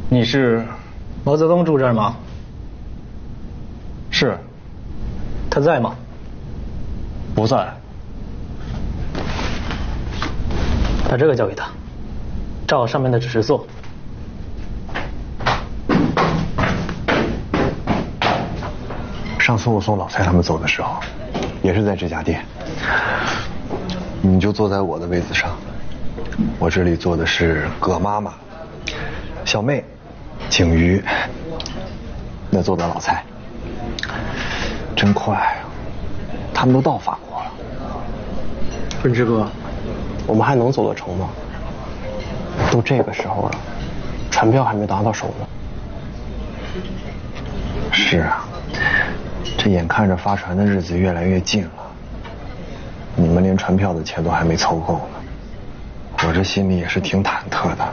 你是？ 毛泽东住这儿吗？ 是。 他在吗？ 不在。 把这个交给他，照上面的指示做。 上次我送老蔡他们走的时候，也是在这家店。你就坐在我的位子上，我这里坐的是葛妈妈、小妹、景瑜，那坐的老蔡。真快啊，他们都到法国了。 润之哥，我们还能走得成吗？都这个时候了，船票还没拿到手呢。 是啊，这眼看着发船的日子越来越近了，你们连船票的钱都还没凑够呢，我这心里也是挺忐忑的。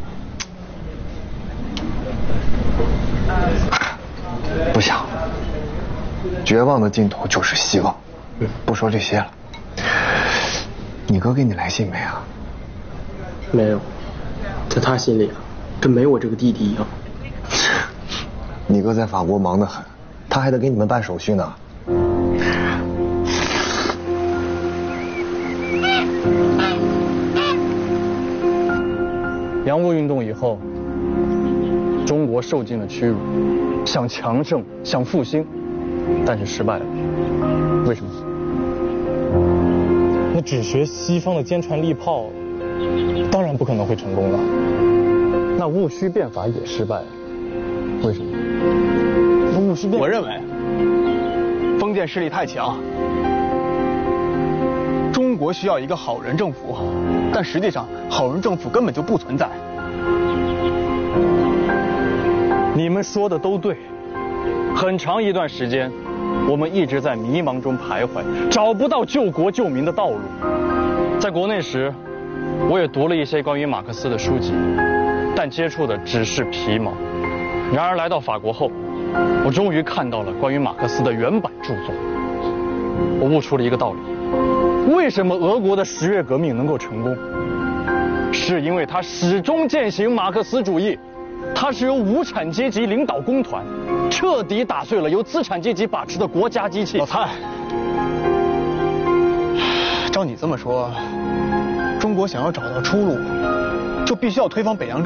不想，绝望的尽头就是希望。不说这些了，你哥给你来信没啊？ 没有，在他心里啊，跟没我这个弟弟一样。 你哥在法国忙得很，他还得给你们办手续呢。 洋务运动以后，中国受尽了屈辱，想强盛，想复兴，但是失败了。为什么？那只学西方的坚船利炮，当然不可能会成功了。那戊戌变法也失败了，为什么？戊戌变法， 我认为封建势力太强，中国需要一个好人政府，但实际上好人政府根本就不存在。 你们说的都对，很长一段时间，我们一直在迷茫中徘徊，找不到救国救民的道路。在国内时，我也读了一些关于马克思的书籍，但接触的只是皮毛。然而来到法国后，我终于看到了关于马克思的原版著作。我悟出了一个道理：为什么俄国的10月革命能够成功？是因为它始终践行马克思主义。它是由无产阶级领导工团，彻底打碎了由资产阶级把持的国家机器。 老蔡，照你这么说，中国想要找到出路，就必须要推翻北洋